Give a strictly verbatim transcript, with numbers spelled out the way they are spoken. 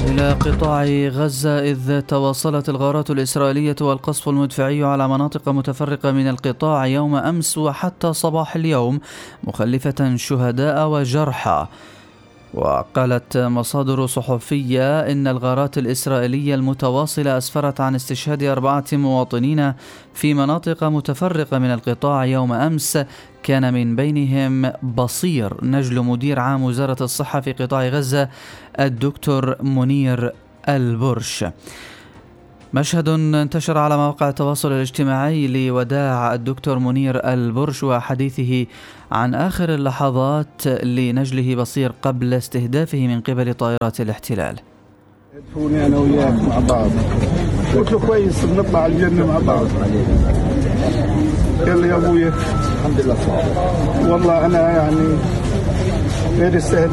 إلى قطاع غزة، إذ تواصلت الغارات الإسرائيلية والقصف المدفعي على مناطق متفرقة من القطاع يوم أمس وحتى صباح اليوم، مخلفة شهداء وجرحى. وقالت مصادر صحفية إن الغارات الإسرائيلية المتواصلة أسفرت عن استشهاد أربعة مواطنين في مناطق متفرقة من القطاع يوم أمس، كان من بينهم بصير نجل مدير عام وزارة الصحة في قطاع غزة الدكتور منير البرش. مشهد انتشر على مواقع التواصل الاجتماعي لوداع الدكتور منير البرش وحديثه عن آخر اللحظات لنجله بصير قبل استهدافه من قبل طائرات الاحتلال. ادفوني أنا وياك مع بعض، قلت له كويس بنطلع الجنة مع بعض. قال لي يا أبويا الحمد لله والله أنا يعني غير استهدف